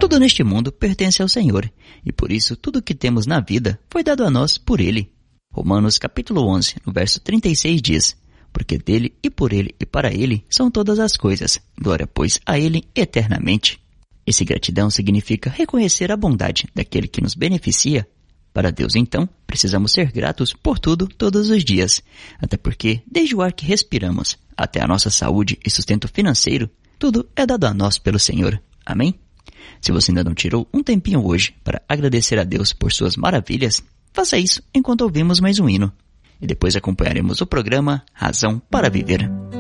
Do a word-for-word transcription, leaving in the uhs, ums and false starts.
Tudo neste mundo pertence ao Senhor, e por isso tudo o que temos na vida foi dado a nós por Ele. Romanos capítulo onze, no verso trinta e seis diz: porque dele e por ele e para ele são todas as coisas. Glória, pois, a ele eternamente. Esse gratidão significa reconhecer a bondade daquele que nos beneficia. Para Deus, então, precisamos ser gratos por tudo todos os dias. Até porque, desde o ar que respiramos até a nossa saúde e sustento financeiro, tudo é dado a nós pelo Senhor. Amém? Se você ainda não tirou um tempinho hoje para agradecer a Deus por suas maravilhas, faça isso enquanto ouvimos mais um hino. E depois acompanharemos o programa Razão para Viver.